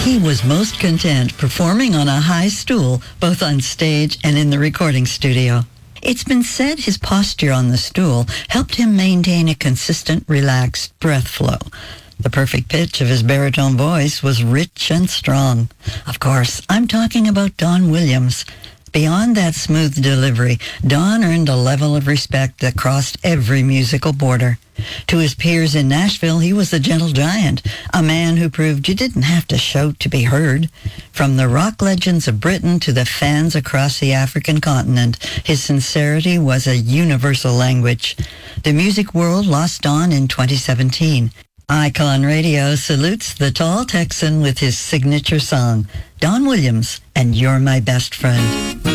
He was most content performing on a high stool, both on stage and in the recording studio. It's been said his posture on the stool helped him maintain a consistent, relaxed breath flow. The perfect pitch of his baritone voice was rich and strong. Of course, I'm talking about Don Williams. Beyond that smooth delivery, Don earned a level of respect that crossed every musical border. To his peers in Nashville, he was the gentle giant, a man who proved you didn't have to shout to be heard. From the rock legends of Britain to the fans across the African continent, his sincerity was a universal language. The music world lost Don in 2017. Icon Radio salutes the tall Texan with his signature song, Don Williams and You're My Best Friend.